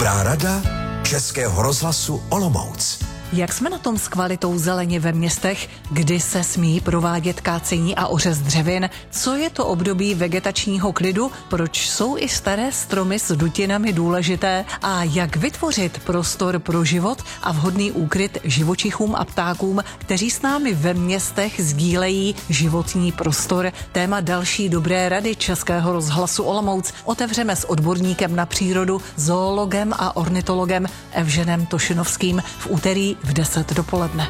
Dobrá rada Českého rozhlasu Olomouc. Jak jsme na tom s kvalitou zeleně ve městech? Kdy se smí provádět kácení a ořez dřevin? Co je to období vegetačního klidu? Proč jsou i staré stromy s dutinami důležité? A jak vytvořit prostor pro život a vhodný úkryt živočichům a ptákům, kteří s námi ve městech sdílejí životní prostor? Téma další dobré rady Českého rozhlasu Olomouc otevřeme s odborníkem na přírodu, zoologem a ornitologem Evženem Tošinovským v úterý v 10 dopoledne.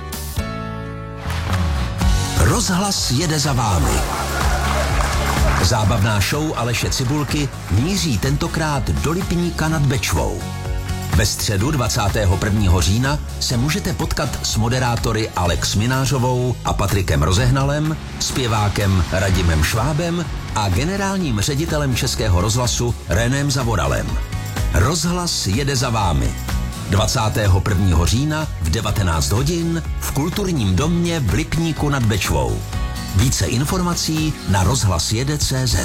Rozhlas jede za vámi. Zábavná show Aleše Cibulky míří tentokrát do Lipníka nad Bečvou. Ve středu 21. října se můžete potkat s moderátory Alex Minářovou a Patrikem Rozehnalem, zpěvákem Radimem Švábem a generálním ředitelem Českého rozhlasu Renem Zavoralem. Rozhlas jede za vámi. 21. října v 19 hodin v Kulturním domě v Lipníku nad Bečvou. Více informací na rozhlasjede.cz.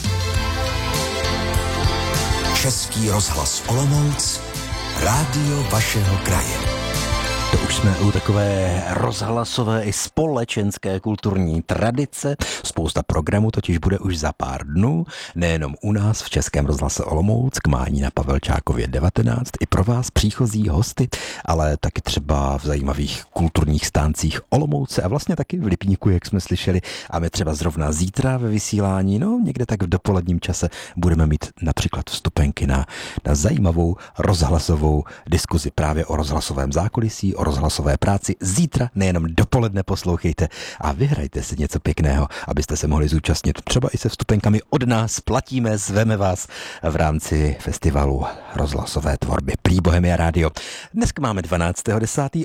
Český rozhlas Olomouc, rádio vašeho kraje. To už jsme u takové rozhlasové i společenské kulturní tradice. Spousta programů totiž bude už za pár dnů, nejenom u nás v Českém rozhlase Olomouc k mání na Pavelčákově 19, i pro vás příchozí hosty, ale taky třeba v zajímavých kulturních stáncích Olomouce a vlastně taky v Lipníku, jak jsme slyšeli. A my třeba zrovna zítra ve vysílání, někde tak v dopoledním čase budeme mít například vstupenky na zajímavou rozhlasovou diskuzi právě o rozhlasovém zákulisí, o rozhlasové práci. Zítra nejenom dopoledne poslouchejte a vyhrajte si něco pěkného, abyste se mohli zúčastnit třeba i se vstupenkami od nás. Platíme, zveme vás v rámci festivalu rozhlasové tvorby Prý Bohemia Radio. Dneska máme 12.10.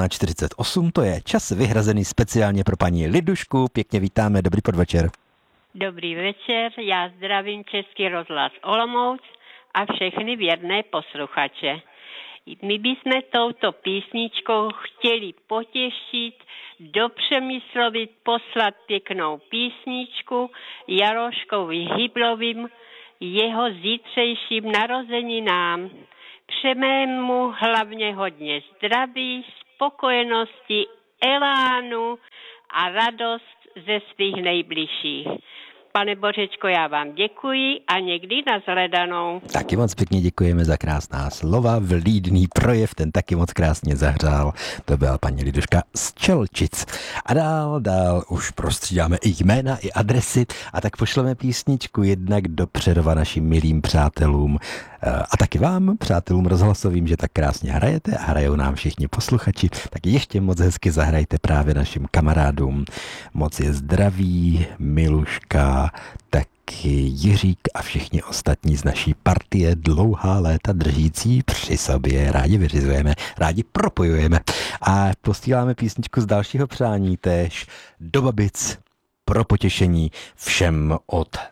18.48, to je čas vyhrazený speciálně pro paní Lidušku. Pěkně vítáme, dobrý podvečer. Dobrý večer, já zdravím Český rozhlas Olomouc a všechny věrné posluchače. My bychom touto písničkou chtěli potěšit, do Přemyslovic poslat pěknou písničku Jaroškovi Hyblovým jeho zítřejším narozeninám. Přejeme mu hlavně hodně zdraví, spokojenosti, elánu a radost ze svých nejbližších. Pane Bořečko, já vám děkuji a někdy nashledanou. Taky moc pěkně děkujeme za krásná slova, vlídný projev, ten taky moc krásně zahřál. To byla paní Liduška z Čelčic. A dál už prostřídáme i jména, i adresy a tak pošleme písničku jednak do Přerova našim milým přátelům a taky vám, přátelům rozhlasovým, že tak krásně hrajete a hrajou nám všichni posluchači, tak ještě moc hezky zahrajte právě našim kamarádům. Moc je zdraví, Miluška, taky Jiřík a všichni ostatní z naší partie dlouhá léta držící při sobě. Rádi vyřizujeme, rádi propojujeme a posíláme písničku z dalšího přání též do Babic pro potěšení všem od